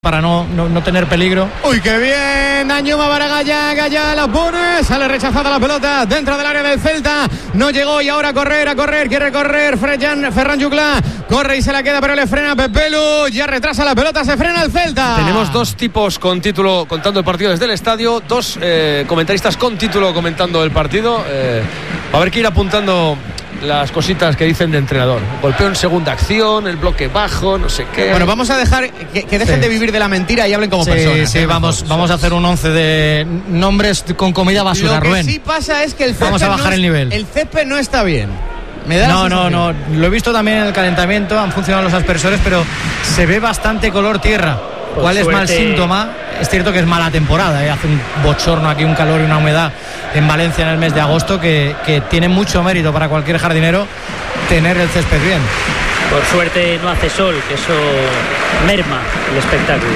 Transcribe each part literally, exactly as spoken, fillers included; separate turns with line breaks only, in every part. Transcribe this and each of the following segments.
para no, no, no tener peligro.
Uy, qué bien, Danjuma para Gallá, Gallá la pone, sale rechazada la pelota dentro del área del Celta, no llegó y ahora a correr, a correr, quiere correr Ferran, Ferran Juclà, corre y se la queda pero le frena Pepelu, ya retrasa la pelota, se frena el Celta.
Tenemos dos tipos con título contando el partido desde el estadio, dos eh, comentaristas con título comentando el partido, eh, va a haber que ir apuntando las cositas que dicen de entrenador. Golpeo en segunda acción, el bloque bajo, no sé qué.
Bueno, vamos a dejar que, que dejen sí. de vivir de la mentira y hablen como
sí,
personas.
Sí, ¿eh? vamos, vamos a hacer un once de nombres con comida basura,
Lo que
Rubén.
sí pasa es que el césped
vamos a bajar
no,
el nivel.
El césped no está bien. Me da
no, no, no. Lo he visto también en el calentamiento, han funcionado los aspersores, pero se ve bastante color tierra. Por ¿Cuál suerte... es mal síntoma? Es cierto que es mala temporada, ¿eh? Hace un bochorno aquí, un calor y una humedad en Valencia en el mes de agosto que, que tiene mucho mérito para cualquier jardinero tener el césped bien.
Por suerte no hace sol, que eso merma el espectáculo.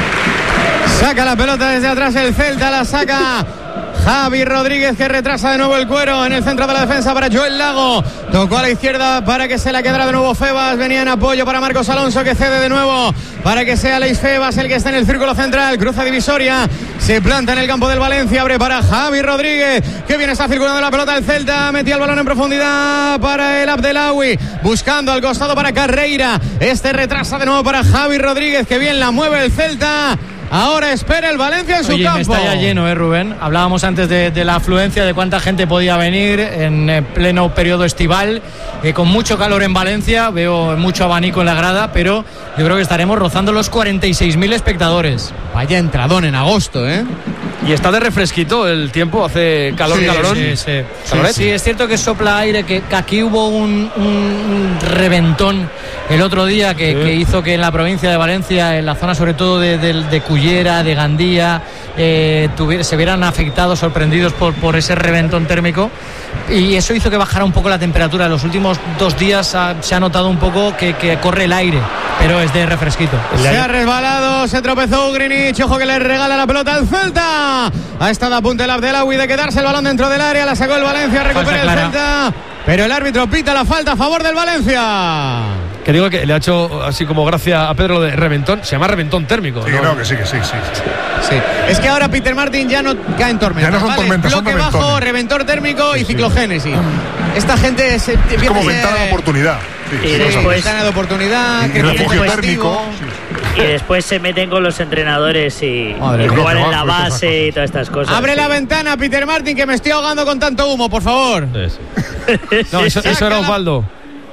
Saca la pelota desde atrás el Celta, la saca Javi Rodríguez, que retrasa de nuevo el cuero en el centro de la defensa para Joel Lago. Tocó a la izquierda para que se la quedara de nuevo Febas. Venía en apoyo para Marcos Alonso, que cede de nuevo para que sea Leis Febas el que está en el círculo central. Cruza divisoria, se planta en el campo del Valencia, abre para Javi Rodríguez, que bien está circulando la pelota del Celta. Metía el balón en profundidad para el Abdelawi, buscando al costado para Carreira. Este retrasa de nuevo para Javi Rodríguez, que bien la mueve el Celta. Ahora espera el Valencia en su
Oye,
campo.
Está ya lleno, ¿eh, Rubén? Hablábamos antes de, de la afluencia, de cuánta gente podía venir en eh, pleno periodo estival, eh, con mucho calor en Valencia. Veo mucho abanico en la grada, pero yo creo que estaremos rozando los cuarenta y seis mil espectadores.
Vaya entradón en agosto, ¿eh?
Y está de refresquito el tiempo, hace calor,
sí,
calorón.
Sí, sí. Sí, sí, es cierto que sopla aire, que, que aquí hubo un, un reventón el otro día que, sí. que hizo que en la provincia de Valencia, en la zona sobre todo de, de, de Cullera, de Gandía, eh, tuviera, se vieran afectados, sorprendidos por, por ese reventón térmico, y eso hizo que bajara un poco la temperatura. En los últimos dos días ha, se ha notado un poco que, que corre el aire, pero es de refresquito.
Se ha resbalado, se tropezó Ugrinic, ojo que le regala la pelota al Celta. Ha estado a punto el Abdelawi de quedarse el balón dentro del área, la sacó el Valencia, recupera el Celta, pero el árbitro pita la falta a favor del Valencia.
Que digo que le ha hecho así como gracia a Pedro lo de reventón, se llama reventón térmico.
Sí,
¿no?
no, que sí, que sí, sí.
Sí. Es que ahora Peter Martin ya no cae en tormenta.
Ya no son
¿vale?
tormentas,
Bloque
son
bajo, reventor térmico y sí, ciclogénesis. Sí. Esta gente se,
es como ventana de oportunidad.
Sí, y sí, después,
ventana de oportunidad,
y, y refugio térmico.
Sí. Y después se meten con los entrenadores y, y juegan en la base y todas estas cosas.
Abre
sí.
la ventana, Peter Martin, que me estoy ahogando con tanto humo, por favor.
Sí, sí. No, eso, eso era Osvaldo.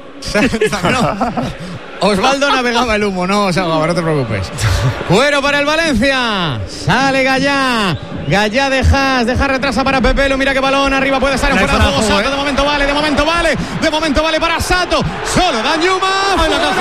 No. Osvaldo navegaba el humo, no, o sea, no te preocupes. Cuero para el Valencia. Sale Gallá. Gallá deja, deja retrasa para Pepelu. Mira qué balón arriba puede estar en fuera de juego. Sato, ¿eh? de momento vale, de momento vale. De momento vale para Sato. Solo Danjuma.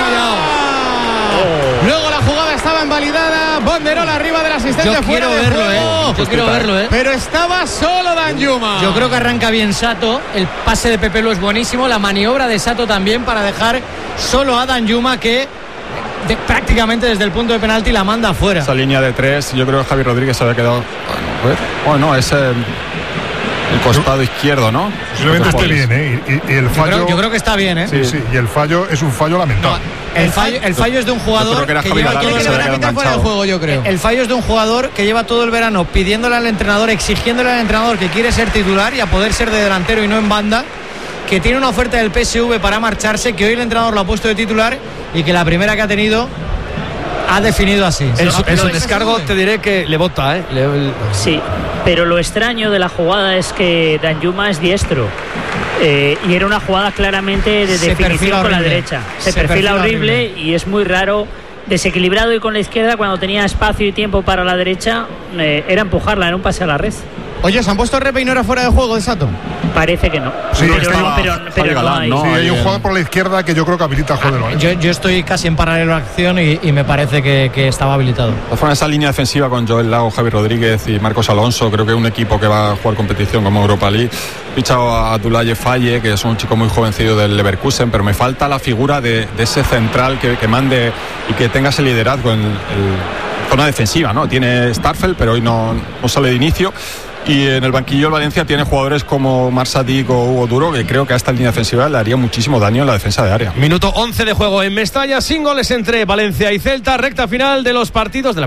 Oh. Luego la jugada estaba invalidada. Banderola arriba del asistente.
Yo
fuera
quiero
de
verlo,
juego.
¿eh? Yo quiero verlo, ¿eh?
Pero estaba solo Danjuma.
Yo creo que arranca bien Sato. El pase de Pepelu es buenísimo. La maniobra de Sato también para dejar solo a Danjuma, que de, prácticamente desde el punto de penalti la manda afuera.
Esa línea de tres, yo creo que Javi Rodríguez se había quedado. Bueno, bueno es el, el costado izquierdo, ¿no?
Posiblemente esté bien, ¿eh? Y, y el fallo.
Yo creo, yo creo que está bien, ¿eh?
Sí, sí, y el fallo es un fallo lamentable.
No, el, fallo, el fallo es de un jugador que, que lleva todo el verano
fuera del juego, yo creo.
El fallo es de un jugador que lleva todo el verano pidiéndole al entrenador, exigiéndole al entrenador que quiere ser titular y a poder ser de delantero y no en banda, que tiene una oferta del P S V para marcharse, que hoy el entrenador lo ha puesto de titular y que la primera que ha tenido ha definido así.
En su, en su descargo te diré que le bota, ¿eh? Le, le...
Sí, pero lo extraño de la jugada es que Danjuma es diestro. Eh, y era una jugada claramente de
se
definición con la derecha. Se, se perfila, perfila horrible, horrible y es muy raro. Desequilibrado y con la izquierda, cuando tenía espacio y tiempo para la derecha, eh, era empujarla, era un pase a la red.
Oye, ¿se han puesto Repeinora fuera de juego de Sato?
Parece que no.
Sí,
pero,
estaba,
pero, pero no hay.
No, sí, hay un jugador por la izquierda que yo creo que habilita el juego del Valencia.
Yo, yo estoy casi en paralelo a acción y, y me parece que, que estaba habilitado.
De esa línea defensiva con Joel Lago, Javi Rodríguez y Marcos Alonso, creo que es un equipo que va a jugar competición como Europa League. He fichado a Abdoulaye Faye, que es un chico muy jovencillo del Leverkusen, pero me falta la figura de, de ese central que, que mande y que tenga ese liderazgo en el, zona defensiva, ¿no? Tiene Starfelt, pero hoy no, no sale de inicio. Y en el banquillo el Valencia tiene jugadores como Marsadik o Hugo Duro, que creo que a esta línea defensiva le haría muchísimo daño en la defensa de área.
Minuto once de juego en Mestalla, sin goles entre Valencia y Celta, recta final de los partidos de la